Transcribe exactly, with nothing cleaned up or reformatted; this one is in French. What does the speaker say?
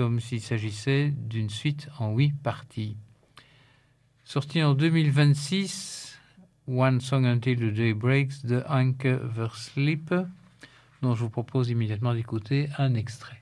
comme s'il s'agissait d'une suite en huit parties. Sorti en deux mille vingt-six, One Song Until the Day Breaks de Anke Verslippe, dont je vous propose immédiatement d'écouter un extrait.